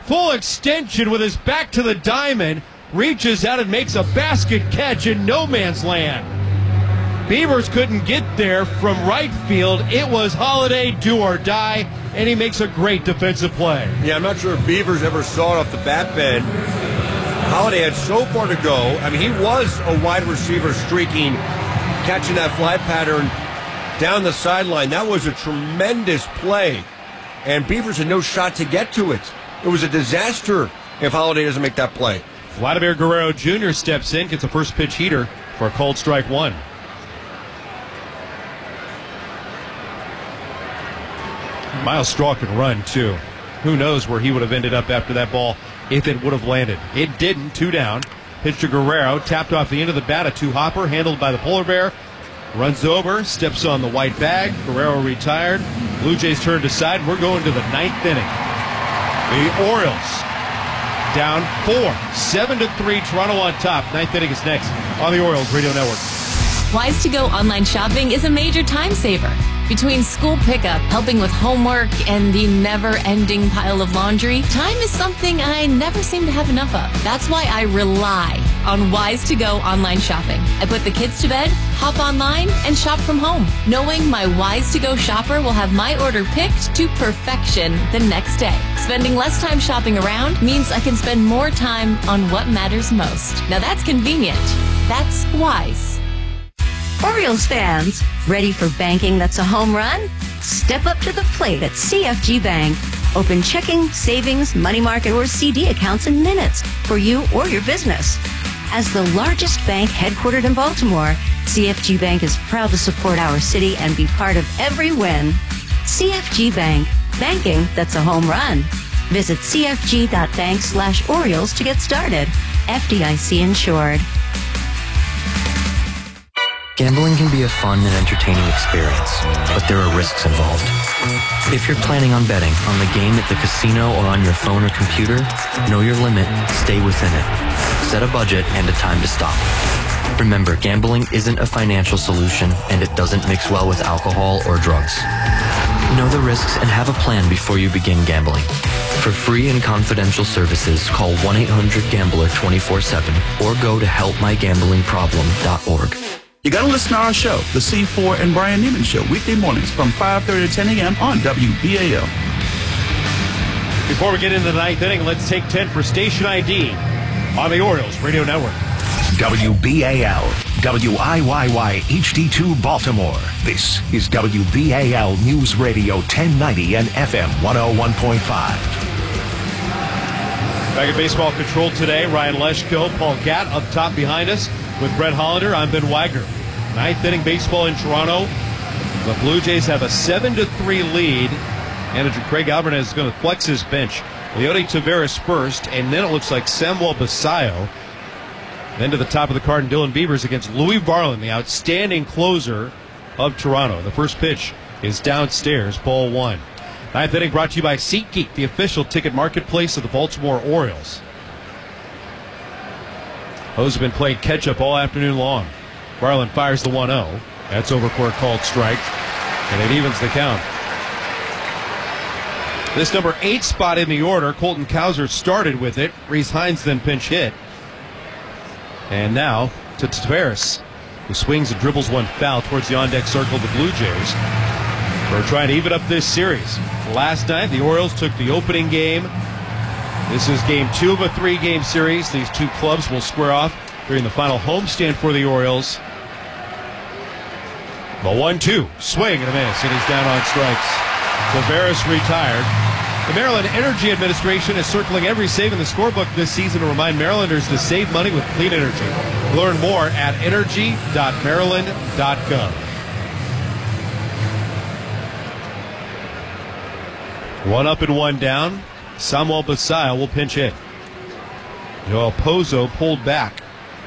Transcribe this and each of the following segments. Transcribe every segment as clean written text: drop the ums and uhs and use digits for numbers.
full extension with his back to the diamond, reaches out and makes a basket catch in no man's land. Beavers couldn't get there from right field. It was Holiday, do or die, and he makes a great defensive play. Yeah, I'm not sure if Beavers ever saw it off the bat bend. Holiday had so far to go. I mean, he was a wide receiver streaking, catching that fly pattern down the sideline. That was a tremendous play, and Beavers had no shot to get to it. It was a disaster if Holiday doesn't make that play. Vladimir Guerrero Jr. steps in, gets a first pitch heater for a called strike one. Miles Straw can run, too. Who knows where he would have ended up after that ball if it would have landed. It didn't. 2 down. Pitch to Guerrero. Tapped off the end of the bat. A 2-hopper handled by the Polar Bear. Runs over. Steps on the white bag. Guerrero retired. Blue Jays turned aside. We're going to the 9th inning. The Orioles down 4. 7-3. Toronto on top. 9th inning is next on the Orioles Radio Network. Wise to Go online shopping is a major time saver. Between school pickup, helping with homework, and the never-ending pile of laundry, time is something I never seem to have enough of. That's why I rely on Wise to Go online shopping. I put the kids to bed, hop online, and shop from home, knowing my Wise to Go shopper will have my order picked to perfection the next day. Spending less time shopping around means I can spend more time on what matters most. Now that's convenient. That's Wise. Orioles fans, ready for banking that's a home run? Step up to the plate at CFG Bank. Open checking, savings, money market, or CD accounts in minutes for you or your business. As the largest bank headquartered in Baltimore, CFG Bank is proud to support our city and be part of every win. CFG Bank, banking that's a home run. Visit cfg.bank/Orioles to get started. FDIC insured. Gambling can be a fun and entertaining experience, but there are risks involved. If you're planning on betting on the game at the casino or on your phone or computer, know your limit, stay within it. Set a budget and a time to stop. Remember, gambling isn't a financial solution, and it doesn't mix well with alcohol or drugs. Know the risks and have a plan before you begin gambling. For free and confidential services, call 1-800-GAMBLER 24/7 or go to helpmygamblingproblem.org. You got to listen to our show, The C4 and Brian Neiman Show, weekday mornings from 5:30 to 10 a.m. on WBAL. Before we get into the 9th inning, let's take 10 for station ID on the Orioles Radio Network. WBAL, WIYY HD2 Baltimore. This is WBAL News Radio 1090 and FM 101.5. Back at baseball control today, Ryan Leshko, Paul Gatt up top behind us. With Brett Hollander, I'm Ben Wagner. 9th inning baseball in Toronto. The Blue Jays have a 7-3 lead. Manager Craig Albernet is going to flex his bench. Leody Taveras first, and then it looks like Samuel Basayo. Then to the top of the card, Dylan Beavers against Louis Varland, the outstanding closer of Toronto. The first pitch is downstairs, ball 1. 9th inning brought to you by SeatGeek, the official ticket marketplace of the Baltimore Orioles. Those have been playing catch-up all afternoon long. Varland fires the 1-0. That's over for a called strike, and it evens the count. This number 8 spot in the order, Colton Cowser started with it. Reese Hines then pinch hit. And now to Taveras, who swings and dribbles one foul towards the on-deck circle of the Blue Jays. We're trying to even up this series. Last night, the Orioles took the opening game. This is game 2 of a 3-game series. These two clubs will square off during the final homestand for the Orioles. The 1-2, swing and a miss, and he's down on strikes. Taveras retired. The Maryland Energy Administration is circling every save in the scorebook this season to remind Marylanders to save money with clean energy. Learn more at energy.maryland.gov. One up and one down. Samuel Basayo will pinch hit. Joel Pozo pulled back.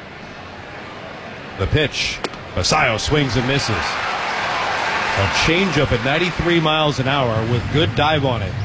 The pitch. Basayo swings and misses. A changeup at 93 miles an hour with good dive on it.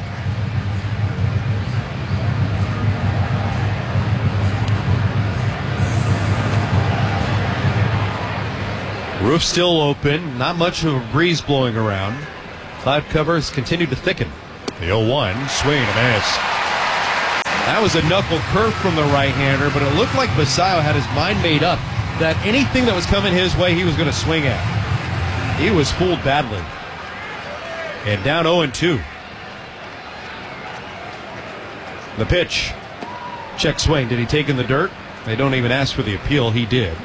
Roof still open. Not much of a breeze blowing around. Cloud covers continue to thicken. The 0-1, swing and a miss. That was a knuckle curve from the right-hander, but it looked like Basayo had his mind made up that anything that was coming his way, he was going to swing at. He was fooled badly. And down 0-2. The pitch. Check swing. Did he take in the dirt? They don't even ask for the appeal. He did.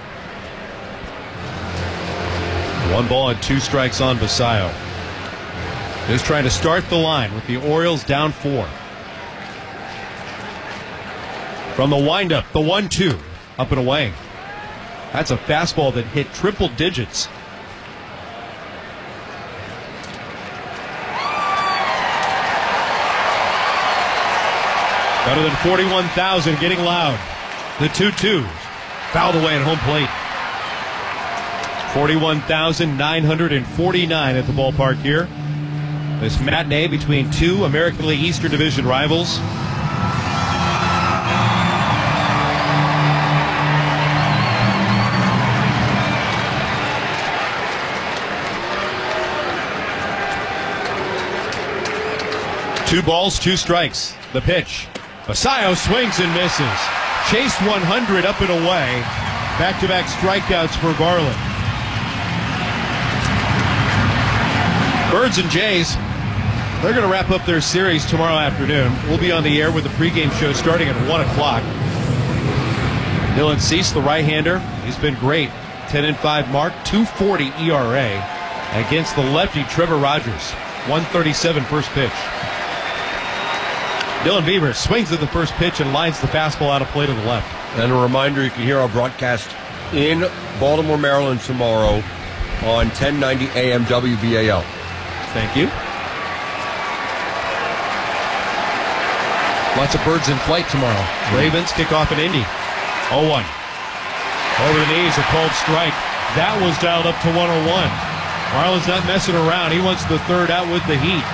1 ball and 2 strikes on Basayo. Just trying to start the line with the Orioles down 4. From the windup, the 1-2, up and away. That's a fastball that hit triple digits. Better than 41,000, getting loud. The 2-2, fouled away at home plate. 41,949 at the ballpark here. This matinee between 2 American League Eastern Division rivals. Two balls, 2 strikes. The pitch. Basayo swings and misses. Chased 100 up and away. Back-to-back strikeouts for Garland. Birds and Jays, they're going to wrap up their series tomorrow afternoon. We'll be on the air with the pregame show starting at 1 o'clock. Dylan Cease, the right-hander, he's been great. 10-5 mark, 2.40 ERA against the lefty Trevor Rogers. 137 first pitch. Dylan Bieber swings at the first pitch and lines the fastball out of play to the left. And a reminder, you can hear our broadcast in Baltimore, Maryland tomorrow on 1090 AM WBAL. Thank you. Lots of birds in flight tomorrow. Ravens kick off in Indy. 0-1. Over the knees, a called strike. That was dialed up to 101. Marlon's not messing around. He wants the third out with the heat.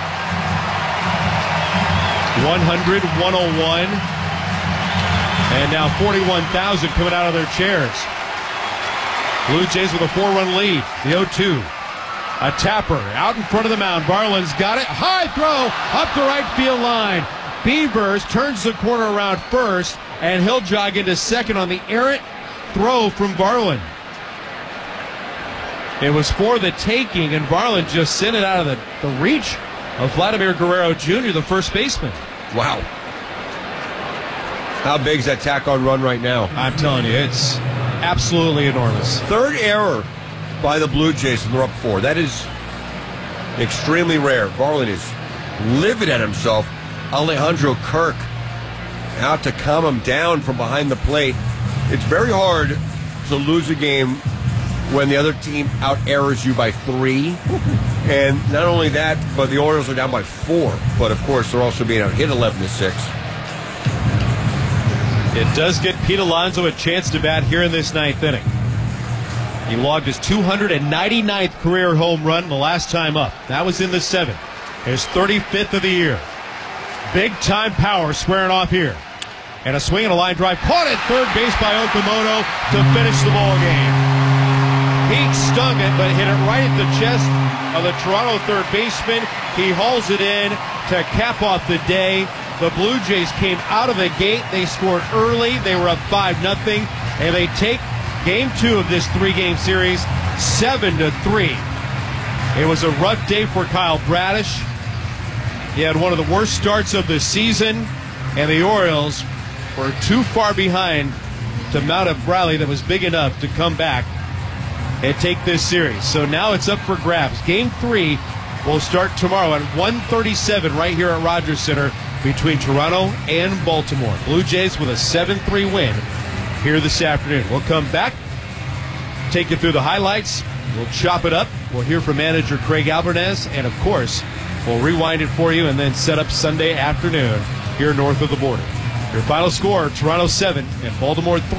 100, 101, and now 41,000 coming out of their chairs. Blue Jays with a 4-run lead. The 0-2. A tapper out in front of the mound. Varland's got it. High throw up the right field line. Beavers turns the corner around first, and he'll jog into second on the errant throw from Varland. It was for the taking, and Varland just sent it out of the reach of Vladimir Guerrero Jr., the first baseman. Wow. How big is that tack-on run right now? I'm telling you, it's absolutely enormous. Third error by the Blue Jays, and they're up 4. That is extremely rare. Varland is livid at himself. Alejandro Kirk out to calm him down from behind the plate. It's very hard to lose a game when the other team out-errors you by 3. And not only that, but the Orioles are down by 4. But, of course, they're also being out-hit 11-6. It does get Pete Alonso a chance to bat here in this 9th inning. He logged his 299th career home run the last time up. That was in the 7th. His 35th of the year. Big-time power squaring off here. And a swing and a line drive. Caught at third base by Okamoto to finish the ball game. Pete stung it, but hit it right at the chest of the Toronto third baseman. He hauls it in to cap off the day. The Blue Jays came out of the gate. They scored early. They were up 5-0, and they take Game 2 of this 3-game series 7-3. It was a rough day for Kyle Bradish. He had one of the worst starts of the season, and the Orioles were too far behind to mount a rally that was big enough to come back and take this series. So now it's up for grabs. Game 3 will start tomorrow at 1:37 right here at Rogers Center between Toronto and Baltimore. Blue Jays with a 7-3 win here this afternoon. We'll come back, take you through the highlights. We'll chop it up. We'll hear from manager Craig Albernez, and of course, we'll rewind it for you and then set up Sunday afternoon here north of the border. Your final score, Toronto 7 and Baltimore 3.